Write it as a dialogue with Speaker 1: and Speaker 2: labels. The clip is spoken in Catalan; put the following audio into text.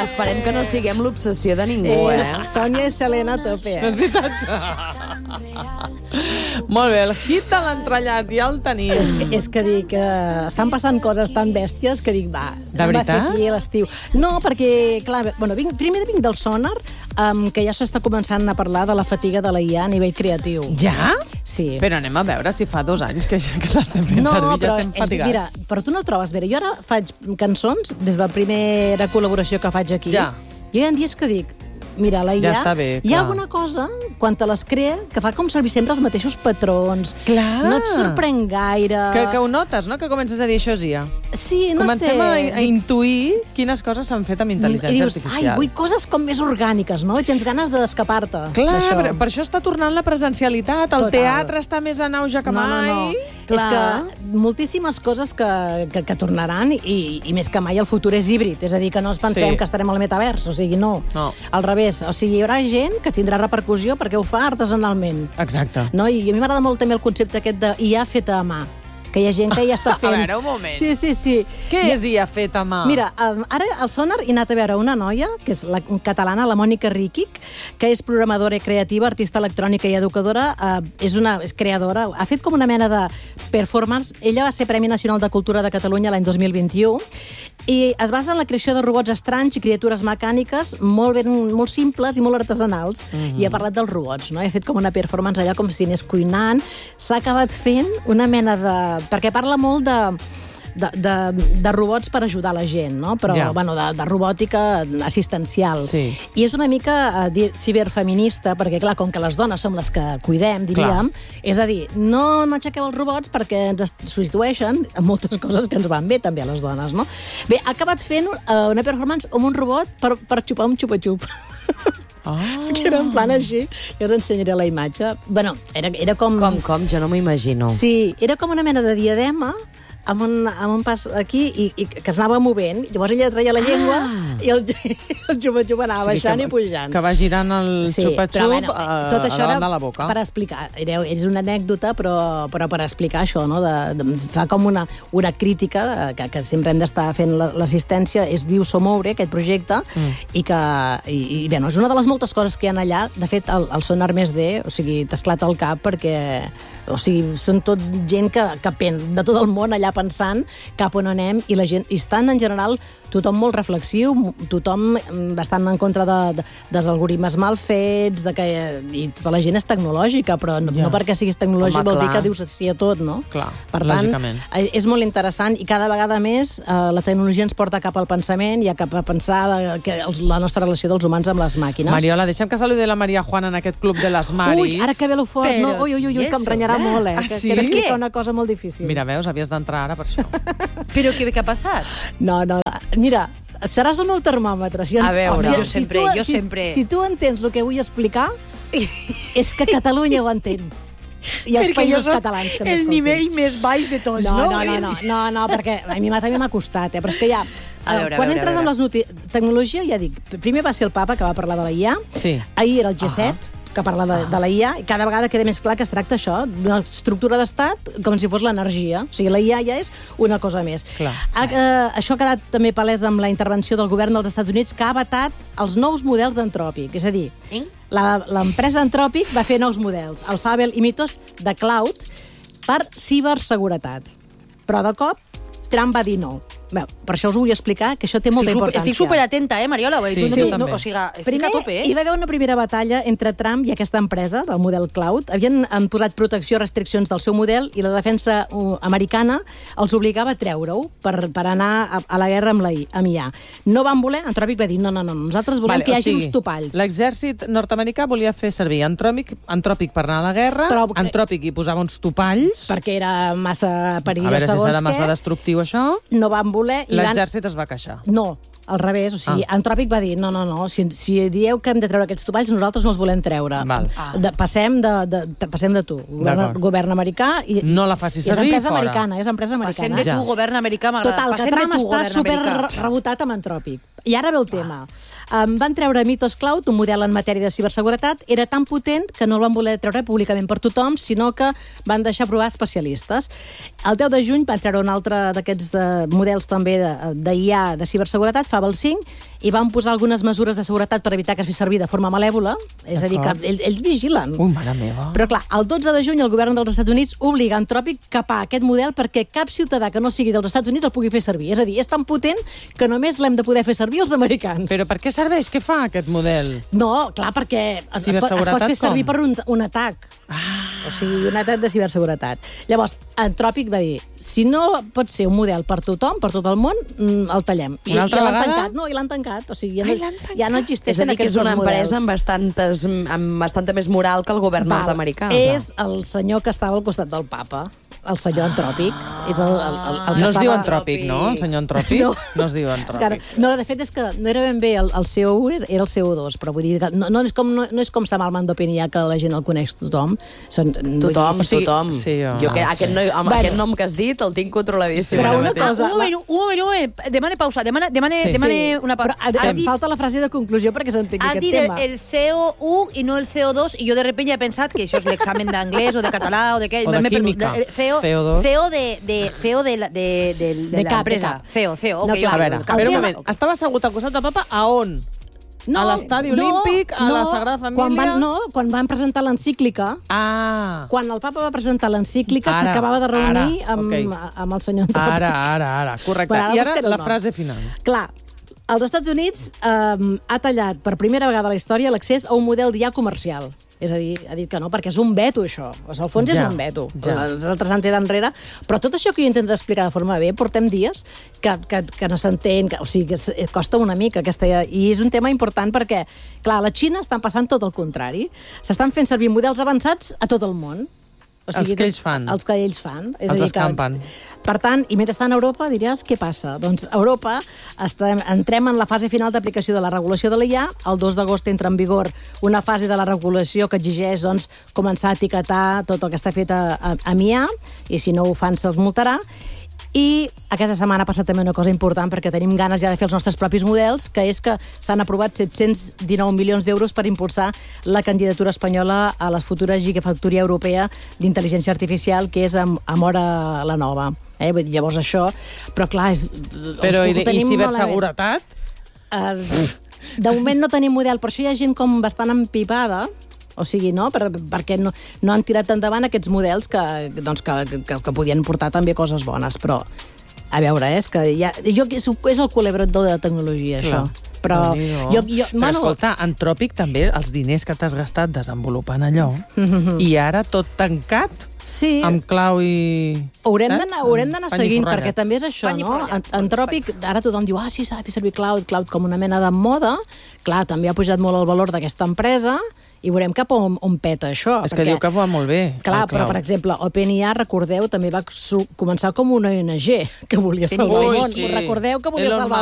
Speaker 1: Esperem que no siguem l'obsessió de ningú,
Speaker 2: Sònia i Selena a tope,
Speaker 3: No és veritat? Molt bé, el hit de l'entrellat ja el tenim.
Speaker 2: És que dic, estan passant coses tan bèsties que dic, va,
Speaker 3: De veritat?
Speaker 2: fer aquí a l'estiu. No, perquè, clar, bueno, primer vinc del Sonar, que ja s'està començant a parlar de la fatiga de la IA a nivell creatiu.
Speaker 3: Ja?
Speaker 2: Sí.
Speaker 3: Però anem a veure si fa 2 anys que l'estem fent servir, ja estem fatigats.
Speaker 2: Mira, però tu no ho trobes bé. Jo ara faig cançons des de la primera col·laboració que faig aquí.
Speaker 3: Ja.
Speaker 2: Jo hi ha dies que dic, mira, la IA...
Speaker 3: Ja està bé,
Speaker 2: hi ha
Speaker 3: clar.
Speaker 2: alguna cosa, quan te les crea, que fa com servir sempre els mateixos patrons.
Speaker 3: Clar.
Speaker 2: No et sorprèn gaire.
Speaker 3: Que ho notes, no? Que comences a dir això és IA.
Speaker 2: Sí, no
Speaker 3: Comencem
Speaker 2: sé.
Speaker 3: a intuir quines coses s'han fet amb intel·ligència
Speaker 2: I dius,
Speaker 3: artificial.
Speaker 2: ai, vull coses com més orgàniques, no? I tens ganes d'escapar-te
Speaker 3: Clar,
Speaker 2: d'això.
Speaker 3: per això està tornant la presencialitat. El
Speaker 2: Total.
Speaker 3: teatre està més en auge que mai.
Speaker 2: No.
Speaker 1: Clar.
Speaker 2: És que moltíssimes coses que tornaran i més que mai el futur és híbrid. És a dir, que no ens pensem
Speaker 3: Sí.
Speaker 2: que estarem al metavers. O sigui, no. Al revés. O sigui, hi haurà gent que tindrà repercussió perquè ho fa artesanalment.
Speaker 3: Exacte.
Speaker 2: No? I a mi m'agrada molt també el concepte aquest de IA feta a mà. Que hi ha gent que ja està fent...
Speaker 3: A veure, un moment.
Speaker 2: Sí.
Speaker 3: Què és IA fet a mà?
Speaker 2: Mira, ara al Sonar he anat a veure una noia, que és la catalana, la Mònica Riquic, que és programadora i creativa, artista electrònica i educadora, és creadora, ha fet com una mena de performance. Ella va ser Premi Nacional de Cultura de Catalunya l'any 2021 i es basa en la creació de robots estranys i criatures mecàniques molt simples i molt artesanals. I ha parlat dels robots, no? Ha fet com una performance allà com si anés cuinant. S'ha acabat fent una mena de... Perquè parla molt de robots per ajudar la gent, no? Però, bueno, de robòtica assistencial.
Speaker 3: Sí.
Speaker 2: I és una mica ciberfeminista, perquè, clar, com que les dones som les que cuidem, diríem, és a dir, no aixequeu els robots perquè ens substitueixen en moltes coses que ens van bé, també, a les dones, no? Bé, ha acabat fent una performance amb un robot per xupar un xupa-xup. Que era en plan així. Jo us ensenyaré la imatge. Bueno, era com...
Speaker 1: Com? Jo no m'ho imagino.
Speaker 2: Sí, era com una mena de diadema amb un pas aquí i que es anava movent. Llavors ella traia la llengua i el xupa-xup anava baixant i pujant.
Speaker 3: Que va girant el xupa-xup
Speaker 2: tot això
Speaker 3: davant de la boca.
Speaker 2: Per explicar. És una anècdota, però per explicar això, no? Fa com una crítica que sempre hem d'estar fent l'assistència. Es diu Somoure, aquest projecte, i bé, és una de les moltes coses que hi ha allà. De fet, el Sonar Més D, o sigui, t'esclata el cap perquè... O sigui, són tot gent que de tot el món allà pensant cap on anem i la gent... I estan, en general, tothom molt reflexiu, tothom bastant en contra dels algoritmes mal fets, i tota la gent és tecnològica, però no perquè siguis tecnològic vol dir que dius sí a tot, no?
Speaker 3: Clar,
Speaker 2: per tant, és molt interessant i cada vegada més la tecnologia ens porta cap al pensament i cap a pensar la nostra relació dels humans amb les màquines.
Speaker 3: Mariola, deixa'm que saludi la Maria Juana en aquest club de les Maris.
Speaker 2: Ui, ara que ve lo fort, no? Ui, que em renyarà molt,
Speaker 3: Ah, sí?
Speaker 2: Que explica una cosa molt difícil.
Speaker 3: Mira, veus, havies d'entrar ara per això.
Speaker 1: Però què ha passat?
Speaker 2: No, mira, seràs el meu termòmetre.
Speaker 1: A veure, jo sempre...
Speaker 2: Si tu entens el que vull explicar, és que Catalunya ho entén. I els països catalans que m'escoltin.
Speaker 4: El nivell més baix de tots, no?
Speaker 2: No, perquè a mi també m'ha costat, però és que ja... Quan entres amb les tecnologia, ja dic, primer va ser el papa que va parlar de la IA, ahir era el G7, que parla de la IA, i cada vegada queda més clar que es tracta això, d'una estructura d'estat com si fos l'energia. O sigui, la IA ja és una cosa més. Això ha quedat també palès amb la intervenció del govern dels Estats Units, que ha vetat els nous models d'Anthropic. És a dir, l'empresa Anthropic va fer nous models, el Fabel i Mythos de Cloud, per ciberseguretat. Però de cop, Trump va dir no. Bé, per això us vull explicar que això té molta importància.
Speaker 4: Estic superatenta, Mariola?
Speaker 3: Sí, també.
Speaker 4: O sigui, estic
Speaker 2: primer,
Speaker 4: a tope,
Speaker 2: hi va haver una primera batalla entre Trump i aquesta empresa del model Cloud. Havien posat protecció, restriccions del seu model i la defensa americana els obligava a treure-ho per anar a la guerra amb IA. No van voler, Anthropic va dir no, nosaltres volem que hi hagi uns topalls.
Speaker 3: L'exèrcit nord-americà volia fer servir Anthropic per anar a la guerra, Anthropic hi posava uns topalls...
Speaker 2: Perquè era massa perillós,
Speaker 3: a veure si serà massa destructiu, això.
Speaker 2: No van voler...
Speaker 3: L'exèrcit es va queixar.
Speaker 2: No, al revés, o sigui, Anthropic va dir no, si dieu que hem de treure aquests topalls, nosaltres no els volem treure. Passem de tu, govern americà...
Speaker 3: No la facis servir
Speaker 2: fora. És empresa americana.
Speaker 4: Passem de tu, govern americà, m'agrada.
Speaker 2: Total, que Trump està superrebotat amb Anthropic. I ara ve el tema. Van treure Mythos Cloud, un model en matèria de ciberseguretat, era tan potent que no el van voler treure públicament per tothom, sinó que van deixar provar especialistes. El 10 de juny van treure un altre d'aquests models també d'IA de ciberseguretat, Fable 5, i van posar algunes mesures de seguretat per evitar que es fes servir de forma malèvola, és a dir, que ells vigilen.
Speaker 3: Mare meva.
Speaker 2: Però clar, el 12 de juny el govern dels Estats Units obliga Anthropic a capar aquest model perquè cap ciutadà que no sigui dels Estats Units el pugui fer servir. És a dir, és tan potent que només l'hem de poder fer servir els americans.
Speaker 3: Però per què serveix? Què fa aquest model?
Speaker 2: No, clar, perquè es pot fer servir per un atac. O sigui, un atac de ciberseguretat. Llavors, Anthropic va dir, si no pot ser un model per tothom, per tot el món, el tallem.
Speaker 3: Una altra vegada?
Speaker 2: Tancat. No, i l'han tancat. O sigui, ja no existeixen aquests
Speaker 1: és a dir, que és una
Speaker 2: models.
Speaker 1: empresa amb bastanta més moral que el govern nord-americà.
Speaker 2: És el senyor que estava al costat del papa, el senyor Anthropic. És el que
Speaker 3: no es diu Anthropic, no? El senyor Anthropic? No es diu Anthropic.
Speaker 2: No, de fet, és que no era ben bé el CO1, era el CO2, però vull dir que no és com Sam Altman d'Opinià, que la gent el coneix tothom.
Speaker 1: Tothom.
Speaker 3: Sí,
Speaker 1: jo aquest nom que has dit el tinc controladíssim.
Speaker 2: Però una cosa...
Speaker 4: Un moment, demane pausa, demane una pausa.
Speaker 2: Però falta la frase de conclusió perquè s'entengui aquest tema.
Speaker 4: Has dit el CO1 i no el CO2, i jo de repente he pensat que això és l'examen d'anglès o de català o de què.
Speaker 3: O de química.
Speaker 4: CEO de l'empresa. CEO, ok.
Speaker 3: A veure, un moment. Estava assegut al costat del papa a on? A l'estadi olímpic, a la Sagrada Família?
Speaker 2: Quan van presentar l'encíclica. Quan el papa va presentar l'encíclica, s'acabava de reunir amb el senyor Anthropic.
Speaker 3: Ara. Correcte. I ara la frase final.
Speaker 2: Clar, els Estats Units ha tallat per primera vegada a la història l'accés a un model d'IA comercial. És a dir, ha dit que no, perquè és un veto, això. Al fons és un veto. Els altres han tret enrere. Però tot això que jo intento explicar de forma bé, portem dies que no s'entén, o sigui, que costa una mica aquesta... I és un tema important perquè, clar, a la Xina estan passant tot el contrari. S'estan fent servir models avançats a tot el món. O sigui,
Speaker 3: els que ells fan.
Speaker 2: Els que ells fan.
Speaker 3: Els escampen.
Speaker 2: Per tant, i mentre està en Europa, diràs, què passa? Doncs a Europa entrem en la fase final d'aplicació de la regulació de l'IA. El 2 d'agost entra en vigor una fase de la regulació que exigeix començar a etiquetar tot el que està fet amb IA, i si no ho fan se'ls multarà. I aquesta setmana ha passat també una cosa important perquè tenim ganes ja de fer els nostres propis models, que és que s'han aprovat 719 milions d'euros per impulsar la candidatura espanyola a la futura Gigafactoria Europea d'Intel·ligència Artificial, que és a Móra la Nova. Llavors això... Però clar,
Speaker 3: Però i ciberseguretat?
Speaker 2: De moment no tenim model, per això hi ha gent com bastant empipada. O sigui, no? Perquè no han tirat endavant aquests models que podien portar també coses bones. Però, a veure, és el culebrot de la tecnologia, això. Però
Speaker 3: escolta, Anthropic també, els diners que t'has gastat desenvolupant allò, i ara tot tancat, amb clau i...
Speaker 2: Haurem d'anar seguint, perquè també és això, no? Anthropic, ara tothom diu, sí, s'ha de fer servir cloud com una mena de moda. Clar, també ha pujat molt el valor d'aquesta empresa, i veurem cap on peta això.
Speaker 3: És que diu que va molt bé.
Speaker 2: Clar, però, per exemple, OpenAI, recordeu, també va començar com una ONG que volia salvar el món. Recordeu que volia salvar